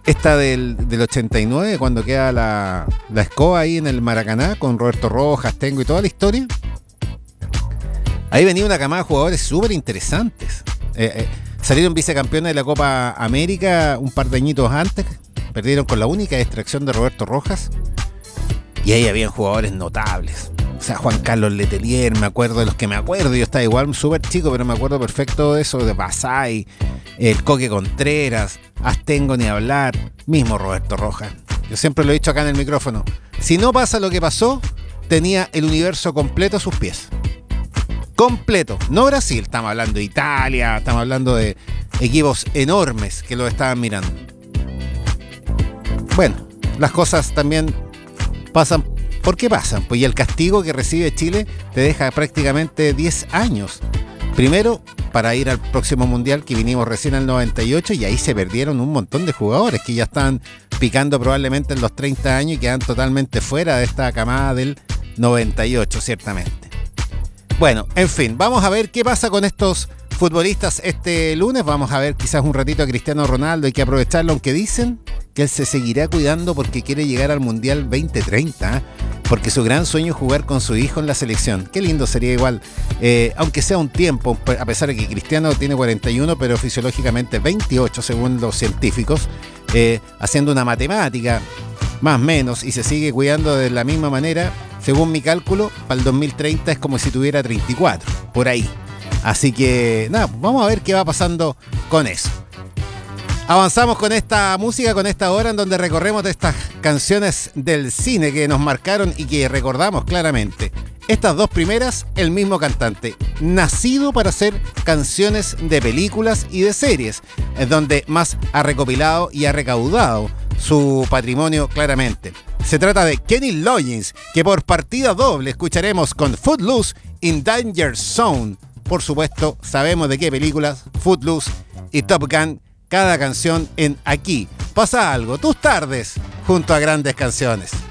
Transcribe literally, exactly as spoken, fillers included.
esta del, del ochenta y nueve, cuando queda la, la escoba ahí en el Maracaná, con Roberto Rojas, Tengo y toda la historia. Ahí venía una camada de jugadores súper interesantes. Eh, eh, salieron vicecampeones de la Copa América un par de añitos antes. Perdieron con la única distracción de Roberto Rojas. Y ahí habían jugadores notables. O sea, Juan Carlos Letelier, me acuerdo de los que me acuerdo. Yo estaba igual súper chico, pero me acuerdo perfecto de eso, de Basay, el Coque Contreras, Astengo ni hablar, mismo Roberto Rojas. Yo siempre lo he dicho acá en el micrófono. Si no pasa lo que pasó, tenía el universo completo a sus pies. Completo. No Brasil, estamos hablando de Italia, estamos hablando de equipos enormes que lo estaban mirando. Bueno, las cosas también pasan. ¿Por qué pasan? Pues y el castigo que recibe Chile te deja prácticamente diez años. Primero, para ir al próximo Mundial, que vinimos recién al noventa y ocho, y ahí se perdieron un montón de jugadores que ya están picando probablemente en los treinta años y quedan totalmente fuera de esta camada del noventa y ocho, ciertamente. Bueno, en fin, vamos a ver qué pasa con estos futbolistas este lunes. Vamos a ver quizás un ratito a Cristiano Ronaldo, hay que aprovecharlo, aunque dicen que él se seguirá cuidando porque quiere llegar al Mundial veinte treinta, ¿eh? Porque su gran sueño es jugar con su hijo en la selección. Qué lindo sería igual, eh, aunque sea un tiempo, a pesar de que Cristiano tiene cuarenta y uno, pero fisiológicamente veintiocho según los científicos, eh, haciendo una matemática más o menos, y se sigue cuidando de la misma manera, según mi cálculo, para el dos mil treinta es como si tuviera treinta y cuatro, por ahí. Así que, nada, vamos a ver qué va pasando con eso. Avanzamos con esta música, con esta hora en donde recorremos de estas canciones del cine que nos marcaron y que recordamos claramente. Estas dos primeras, el mismo cantante, nacido para hacer canciones de películas y de series, es donde más ha recopilado y ha recaudado su patrimonio claramente. Se trata de Kenny Loggins, que por partida doble escucharemos con Footloose in Danger Zone. Por supuesto, sabemos de qué películas, Footloose y Top Gun, cada canción en Aquí Pasa Algo, tus tardes junto a grandes canciones.